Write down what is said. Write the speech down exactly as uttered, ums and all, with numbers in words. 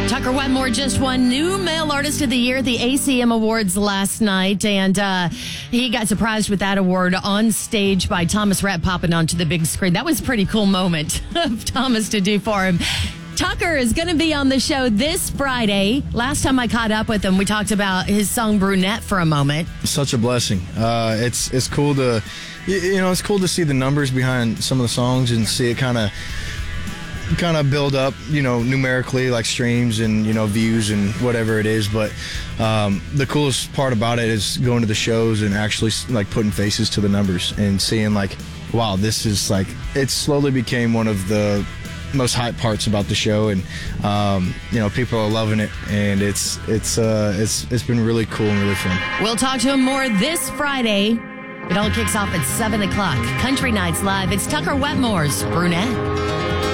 Tucker Wetmore just won New Male Artist of the Year at the A C M Awards last night, and uh, he got surprised with that award on stage by Thomas Rhett popping onto the big screen. That was a pretty cool moment of Thomas to do for him. Tucker is going to be on the show this Friday. Last time I caught up with him, we talked about his song Brunette for a moment. Such a blessing. Uh, it's it's cool to, you know, it's cool to see the numbers behind some of the songs and see it kind of kind of build up, you know, numerically, like streams and, you know, views and whatever it is. But um, the coolest part about it is going to the shows and actually like putting faces to the numbers and seeing like, wow, this is like, it slowly became one of the most hype parts about the show, and um, you know, people are loving it, and it's it's uh, it's it's been really cool and really fun. We'll talk to him more this Friday. It all kicks off at seven o'clock. Country Nights Live. It's Tucker Wetmore's Brunette.